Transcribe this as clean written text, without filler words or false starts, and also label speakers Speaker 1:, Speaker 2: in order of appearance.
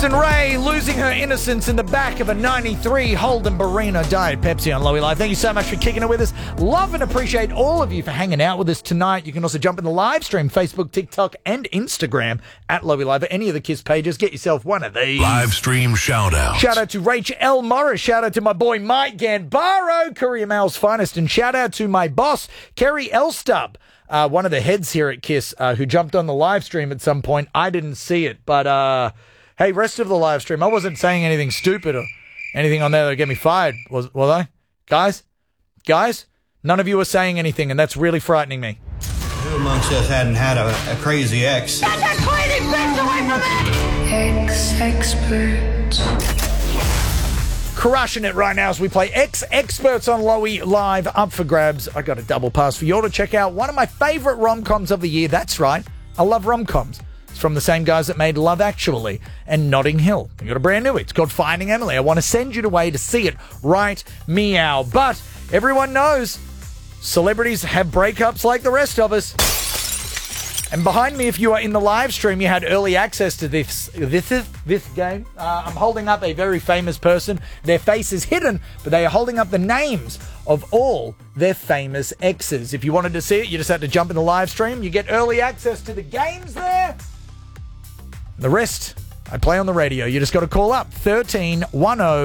Speaker 1: Madison Ray losing her innocence in the back of a 93 Holden Barina Diet Pepsi on Lowy Live. Thank you so much for kicking it with us. Love and appreciate all of you for hanging out with us tonight. You can also jump in the live stream, Facebook, TikTok, and Instagram at Lowy Live. At any of the KISS pages, get yourself one of these.
Speaker 2: Live stream shout out.
Speaker 1: Shout out to Rach L. Morris. Shout out to my boy Mike Ganbaro, Courier Mail's finest. And shout out to my boss, Kerry Elstub. One of the heads here at KISS, who jumped on the live stream at some point. I didn't see it, but hey, rest of the live stream, I wasn't saying anything stupid or anything on there that would get me fired, was I? Guys, none of you were saying anything, and that's really frightening me.
Speaker 3: Who amongst us hadn't had a crazy ex?
Speaker 4: Get that crazy bitch away from me! Ex-expert.
Speaker 1: Crushing it right now as we play Ex-Experts on Lowy Live, up for grabs. I got a double pass for you all to check out one of my favourite rom-coms of the year. That's right, I love rom-coms. It's from the same guys that made Love Actually and Notting Hill. We got a brand new, it's called Finding Emily. I want to send you away to see it right meow. But everyone knows celebrities have breakups like the rest of us. And behind me, if you are in the live stream, you had early access to this game. I'm holding up a very famous person. Their face is hidden, but they are holding up the names of all their famous exes. If you wanted to see it, you just had to jump in the live stream. You get early access to the games there. The rest, I play on the radio. You just got to call up 1310.